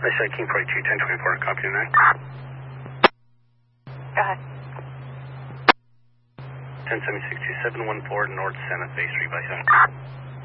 said King 42, 1024, copy tonight. Go ahead. 10762714 North Santa Fe, 3 by 7.